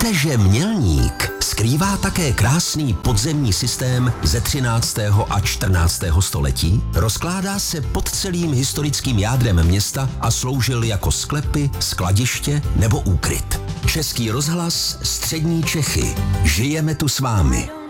Víte, že Mělník skrývá také krásný podzemní systém ze 13. a 14. století? Rozkládá se pod celým historickým jádrem města a sloužil jako sklepy, skladiště nebo úkryt. Český rozhlas, Střední Čechy. Žijeme tu s vámi.